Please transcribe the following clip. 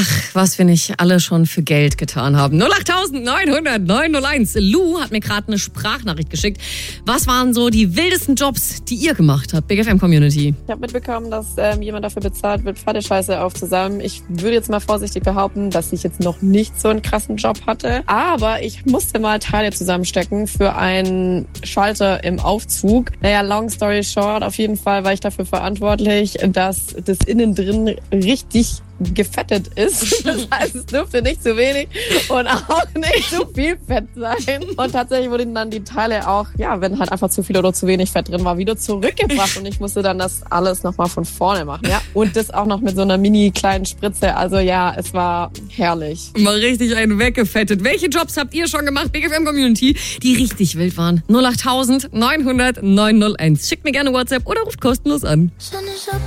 Ach, was wir nicht alle schon für Geld getan haben. 08900 901. Lou hat mir gerade eine Sprachnachricht geschickt. Was waren so die wildesten Jobs, die ihr gemacht habt? Big FM Community. Ich habe mitbekommen, dass jemand dafür bezahlt wird, Pferdescheiße aufzusammeln. Ich würde jetzt mal vorsichtig behaupten, dass ich jetzt noch nicht so einen krassen Job hatte. Aber ich musste mal Teile zusammenstecken für einen Schalter im Aufzug. Naja, long story short, auf jeden Fall war ich dafür verantwortlich, dass das innen drin richtig gefettet ist. Das heißt, es dürfte nicht zu wenig und auch nicht zu viel Fett sein. Und tatsächlich wurden dann die Teile auch, ja, wenn halt einfach zu viel oder zu wenig Fett drin war, wieder zurückgebracht. Und ich musste dann das alles nochmal von vorne machen, ja. Und das auch noch mit so einer mini kleinen Spritze. Also ja, es war herrlich. Mal richtig einen weggefettet. Welche Jobs habt ihr schon gemacht, Big FM Community, die richtig wild waren? 08900 901. Schickt mir gerne WhatsApp oder ruft kostenlos an.